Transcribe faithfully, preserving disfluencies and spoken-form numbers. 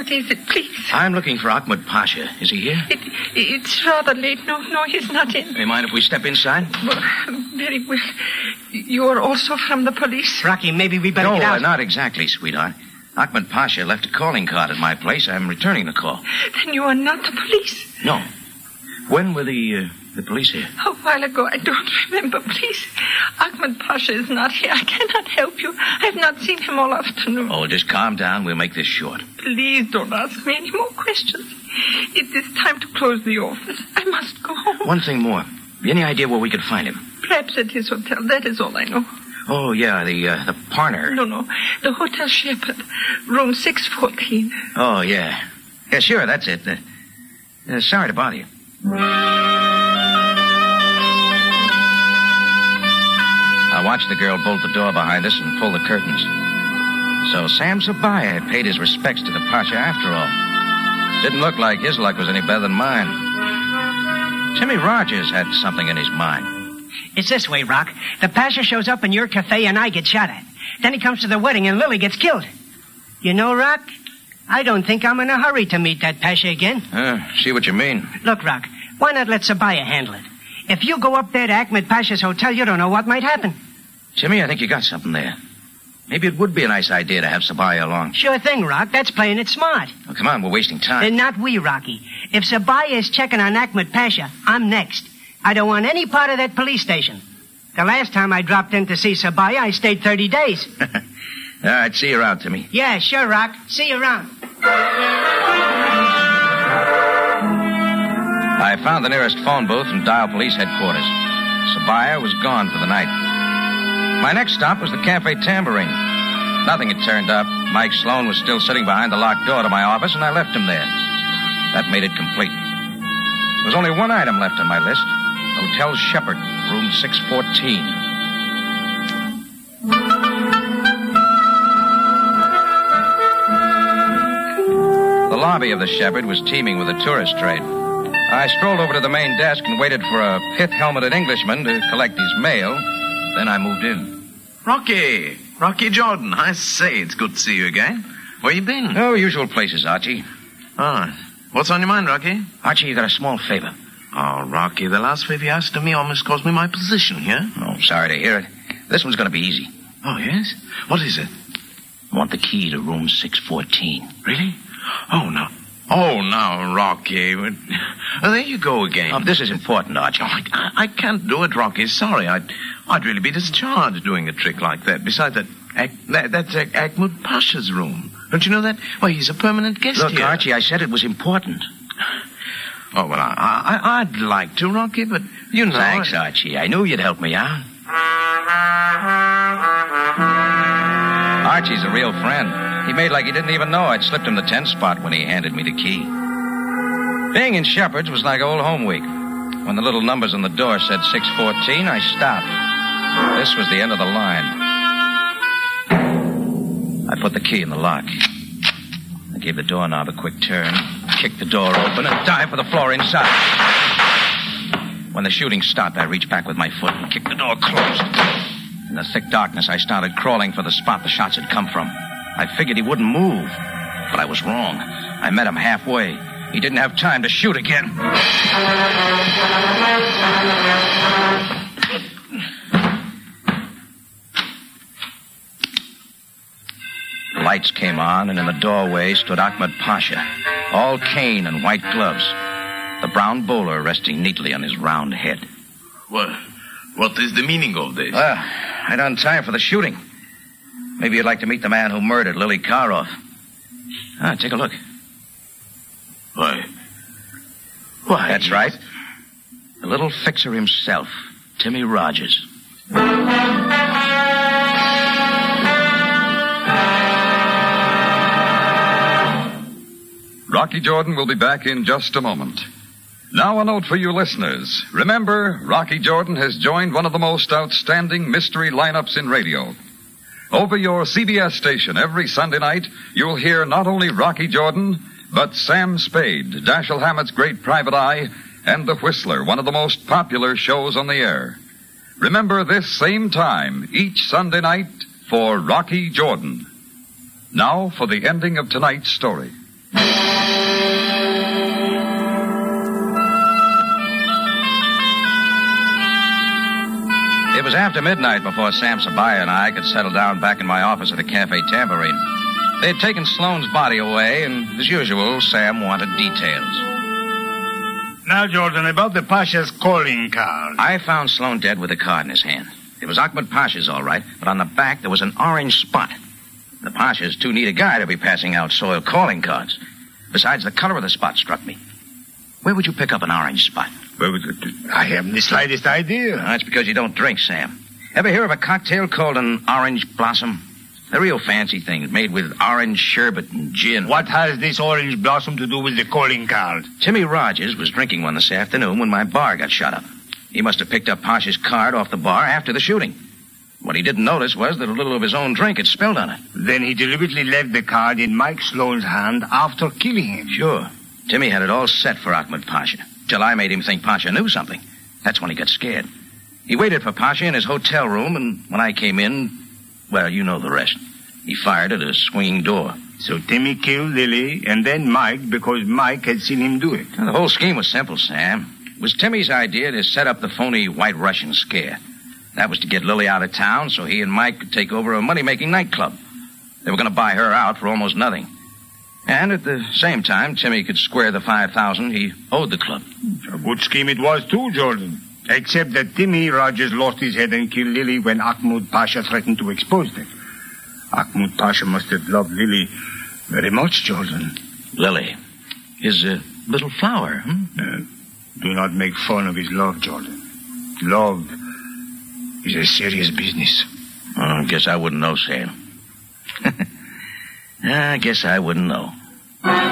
What is it, please? I'm looking for Ahmed Pasha. Is he here? It, it's rather late. No, no, he's not in. Do you mind if we step inside? Well, very well. You are also from the police? Rocky, maybe we better no, get out. No, uh, not exactly, sweetheart. Ahmed Pasha left a calling card at my place. I'm returning the call. Then you are not the police? No. When were the uh, the police here? A while ago. I don't remember. Please. Ahmed Pasha is not here. I cannot help you. I have not seen him all afternoon. Oh, just calm down. We'll make this short. Please don't ask me any more questions. It is time to close the office. I must go home. One thing more. Any idea where we could find him? Perhaps at his hotel. That is all I know. Oh, yeah, the uh, the Parner. No, no. The Hotel Shepherd. Room six fourteen. Oh, yeah. Yeah, sure, that's it. Uh, uh, sorry to bother you. I watched the girl bolt the door behind us and pull the curtains. So Sam Sabaya had paid his respects to the Pasha after all. Didn't look like his luck was any better than mine. Timmy Rogers had something in his mind. It's this way, Rock. The Pasha shows up in your cafe and I get shot at. Then he comes to the wedding and Lily gets killed. You know, Rock, I don't think I'm in a hurry to meet that Pasha again. Uh, see what you mean. Look, Rock, why not let Sabaya handle it? If you go up there to Ahmed Pasha's hotel, you don't know what might happen. Timmy, I think you got something there. Maybe it would be a nice idea to have Sabaya along. Sure thing, Rock. That's playing it smart. Oh, come on, we're wasting time. Then not we, Rocky. If Sabaya is checking on Ahmed Pasha, I'm next. I don't want any part of that police station. The last time I dropped in to see Sabaya, I stayed thirty days. All right, see you around, Timmy. Yeah, sure, Rock. See you around. I found the nearest phone booth and dialed police headquarters. Sabaya was gone for the night. My next stop was the Cafe Tambourine. Nothing had turned up. Mike Sloan was still sitting behind the locked door to my office, and I left him there. That made it complete. There was only one item left on my list. Hotel Shepherd, room six fourteen. The lobby of the Shepherd was teeming with a tourist trade. I strolled over to the main desk and waited for a pith-helmeted Englishman to collect his mail. Then I moved in. Rocky! Rocky Jordan, I say, it's good to see you again. Where you been? Oh, usual places, Archie. Oh, what's on your mind, Rocky? Archie, you got a small favor. Oh, Rocky, the last favor you asked of me almost cost me my position here. Oh, sorry to hear it. This one's going to be easy. Oh, yes? What is it? I want the key to room six fourteen. Really? Oh, no. Oh, now, Rocky. Oh, there you go again. Oh, this is important, Archie. Oh, I, I can't do it, Rocky. Sorry. I'd, I'd really be discharged doing a trick like that. Besides, that, that that's Ahmed Pasha's room. Don't you know that? Why, he's a permanent guest Look, here. Look, Archie, I said it was important. Oh, well, I, I, I'd like to, Rocky, but you know... Thanks, I... Archie. I knew you'd help me out. Archie's a real friend. He made like he didn't even know I'd slipped him the ten spot when he handed me the key. Being in Shepherd's was like old home week. When the little numbers on the door said six fourteen, I stopped. This was the end of the line. I put the key in the lock. I gave the doorknob a quick turn, kicked the door open, and dived for the floor inside. When the shooting stopped, I reached back with my foot and kicked the door closed. In the thick darkness, I started crawling for the spot the shots had come from. I figured he wouldn't move, but I was wrong. I met him halfway. He didn't have time to shoot again. The lights came on, and in the doorway stood Ahmed Pasha, all cane and white gloves, the brown bowler resting neatly on his round head. What, what is the meaning of this? Well, I done time for the shooting. Maybe you'd like to meet the man who murdered Lily Karoff. Ah, take a look. Why? Why? That's right. The little fixer himself, Timmy Rogers. Rocky Jordan will be back in just a moment. Now a note for you listeners. Remember, Rocky Jordan has joined one of the most outstanding mystery lineups in radio. Over your C B S station every Sunday night, you'll hear not only Rocky Jordan, but Sam Spade, Dashiell Hammett's Great Private Eye, and The Whistler, one of the most popular shows on the air. Remember this same time, each Sunday night, for Rocky Jordan. Now for the ending of tonight's story. It was after midnight before Sam Sabaya and I could settle down back in my office at the Cafe Tambourine. They had taken Sloane's body away, and as usual, Sam wanted details. Now, Jordan, about the Pasha's calling card. I found Sloane dead with a card in his hand. It was Ahmed Pasha's, all right, but on the back there was an orange spot. The Pasha's too neat a guy to be passing out soiled calling cards. Besides, the color of the spot struck me. Where would you pick up an orange spot? Well, I haven't the slightest idea. Well, that's because you don't drink, Sam. Ever hear of a cocktail called an orange blossom? They're real fancy things, made with orange sherbet and gin. What has this orange blossom to do with the calling card? Timmy Rogers was drinking one this afternoon when my bar got shut up. He must have picked up Pasha's card off the bar after the shooting. What he didn't notice was that a little of his own drink had spilled on it. Then he deliberately left the card in Mike Sloane's hand after killing him. Sure. Timmy had it all set for Ahmed Pasha, till I made him think Pasha knew something. That's when he got scared. He waited for Pasha in his hotel room, and when I came in, well, you know the rest. He fired at a swinging door. So Timmy killed Lily and then Mike because Mike had seen him do it. Well, the whole scheme was simple, Sam. It was Timmy's idea to set up the phony White Russian scare. That was to get Lily out of town so he and Mike could take over a money-making nightclub. They were going to buy her out for almost nothing. And at the same time, Timmy could square the five thousand he owed the club. A good scheme it was, too, Jordan. Except that Timmy Rogers lost his head and killed Lily when Ahmed Pasha threatened to expose them. Ahmed Pasha must have loved Lily very much, Jordan. Lily? His uh, little flower, hmm? Uh, do not make fun of his love, Jordan. Love is a serious business. Oh, I guess I wouldn't know, Sam. I guess I wouldn't know.